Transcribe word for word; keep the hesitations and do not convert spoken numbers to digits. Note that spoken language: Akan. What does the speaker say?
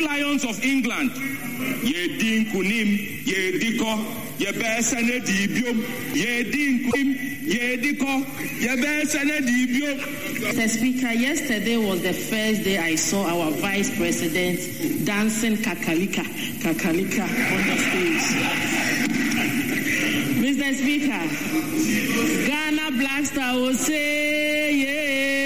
Lions of England. Ye din kunim, ye diko, ye besane dibium, ye din kunim, ye diko, ye besane dibium. Mister Speaker, yesterday was the first day I saw our Vice President dancing kakalika, kakalika on the stage. Mister Speaker, Ghana Black Star will say, yeah.